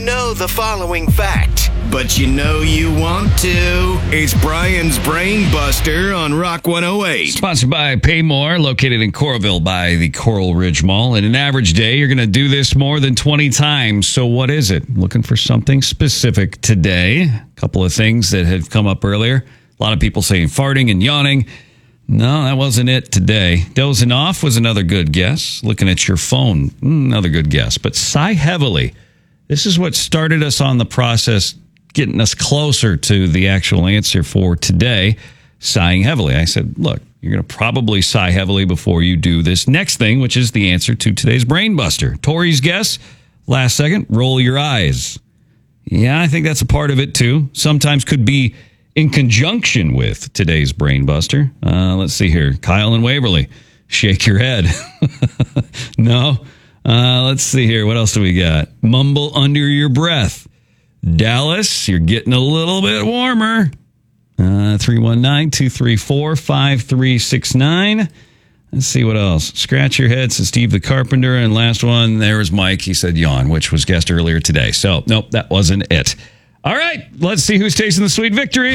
Know the following fact, but you know you want to. It's Brian's Brain Buster on Rock 108. Sponsored by Paymore, located in Coralville by the Coral Ridge Mall. In an average day, you're going to do this more than 20 times. So what is it? Looking for something specific today. A couple of things that have come up earlier. A lot of people saying farting and yawning. No, that wasn't it today. Dozing off was another good guess. Looking at your phone, another good guess. But sigh heavily. This is what started us on the process, getting us closer to the actual answer for today, sighing heavily. I said, look, you're going to probably sigh heavily before you do this next thing, which is the answer to today's Brain Buster. Tori's guess, last second, roll your eyes. Yeah, I think that's a part of it, too. Sometimes could be in conjunction with today's Brain Buster. Let's see here. Kyle and Waverly, shake your head. No. Let's see here. What else do we got? Mumble under your breath. Dallas, you're getting a little bit warmer. 319-234-5369. Let's see what else. Scratch your head, says Steve the Carpenter. And last one, there was Mike. He said yawn, which was guessed earlier today. So, nope, that wasn't it. All right, let's see who's tasting the sweet victory.